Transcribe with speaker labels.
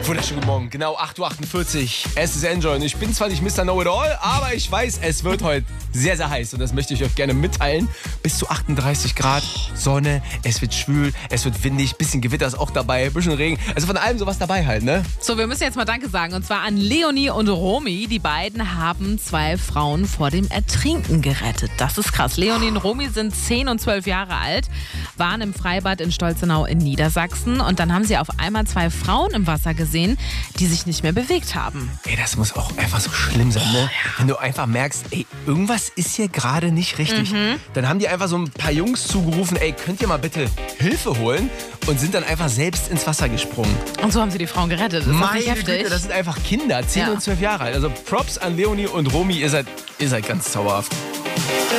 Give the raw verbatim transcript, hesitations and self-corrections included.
Speaker 1: Wunderschönen guten Morgen, genau acht Uhr achtundvierzig. Es ist Enjoy und ich bin zwar nicht Mister Know-it-all, aber ich weiß, es wird heute sehr, sehr heiß und das möchte ich euch gerne mitteilen. Bis zu achtunddreißig Grad, Sonne, es wird schwül, es wird windig, bisschen Gewitter ist auch dabei, bisschen Regen. Also von allem sowas dabei halt, ne?
Speaker 2: So, wir müssen jetzt mal Danke sagen und zwar an Leonie und Romy. Die beiden haben zwei Frauen vor dem Ertrinken gerettet. Das ist krass. Leonie und Romy sind zehn und zwölf Jahre alt, waren im Freibad in Stolzenau in Niedersachsen und dann haben sie auf einmal zwei Frauen im Wasser gesehen, die sich nicht mehr bewegt haben.
Speaker 1: Ey, das muss auch einfach so schlimm sein, ne? Wenn du einfach merkst, ey, irgendwas ist hier gerade nicht richtig.
Speaker 2: Mhm.
Speaker 1: Dann haben die einfach so ein paar Jungs zugerufen, ey, könnt ihr mal bitte Hilfe holen? Und sind dann einfach selbst ins Wasser gesprungen.
Speaker 2: Und so haben sie die Frauen gerettet. Das ist
Speaker 1: Meine
Speaker 2: nicht heftig.
Speaker 1: Güte, das sind einfach Kinder, zehn
Speaker 2: Ja.
Speaker 1: und zwölf Jahre alt. Also Props an Leonie und Romy, ihr seid, ihr seid ganz zauberhaft.